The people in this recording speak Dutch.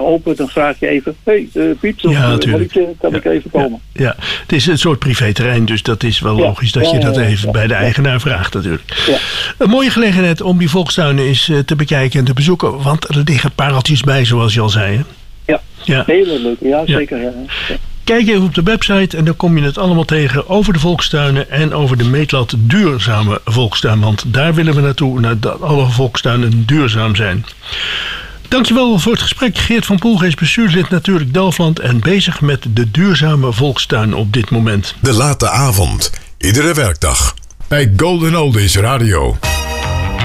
open, dan vraag je even... Piet, kan ik even komen? Ja, het is een soort privéterrein, dus dat is wel logisch dat je dat even bij de eigenaar vraagt natuurlijk. Ja. Een mooie gelegenheid om die volkstuinen eens te bekijken en te bezoeken, want er liggen pareltjes bij, zoals je al zei. Hè? Ja, hele leuk. Ja, zeker. Ja. Kijk even op de website en dan kom je het allemaal tegen over de volkstuinen en over de meetlat duurzame volkstuin. Want daar willen we naartoe, dat alle volkstuinen duurzaam zijn. Dankjewel voor het gesprek. Geert van Poelgeest is bestuurslid Natuurlijk Delfland en bezig met de duurzame volkstuin op dit moment. De late avond, iedere werkdag bij Golden Oldies Radio.